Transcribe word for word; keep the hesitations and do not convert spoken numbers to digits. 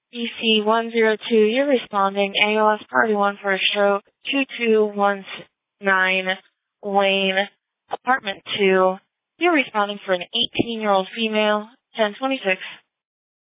B C one zero two, you're responding. A L S Party one for a stroke. two two one nine Wayne, apartment two. You're responding for an eighteen-year-old female. ten twenty-six.